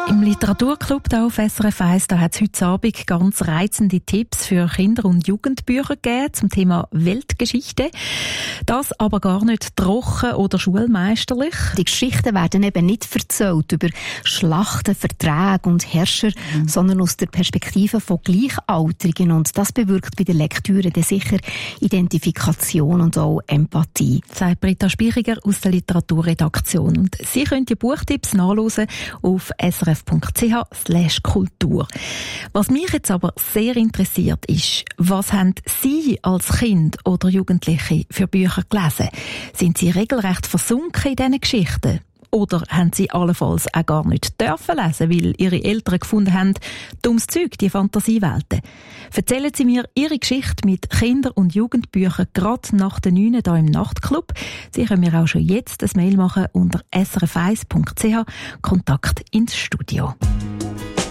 Im Literaturclub hier auf SRF 1, da hat es heute Abend ganz reizende Tipps für Kinder- und Jugendbücher gegeben zum Thema Weltgeschichte. Das aber gar nicht trocken oder schulmeisterlich. Die Geschichten werden eben nicht erzählt über Schlachten, Verträge und Herrscher, sondern aus der Perspektive von Gleichaltrigen. Und das bewirkt bei der Lektüre dann sicher Identifikation und auch Empathie. Sagt Britta Spichiger aus der Literaturredaktion. Und Sie können die Buchtipps nachlesen auf srf.ch/kultur. Was mich jetzt aber sehr interessiert ist, was haben Sie als Kind oder Jugendliche für Bücher gelesen? Sind Sie regelrecht versunken in diesen Geschichten? Oder haben Sie allenfalls auch gar nicht dürfen lesen, weil Ihre Eltern gefunden haben, dummes Zeug, die Fantasiewelten? Erzählen Sie mir Ihre Geschichte mit Kinder- und Jugendbüchern gerade nach den 9 hier im Nachtclub. Sie können mir auch schon jetzt ein Mail machen unter srf1.ch, Kontakt ins Studio.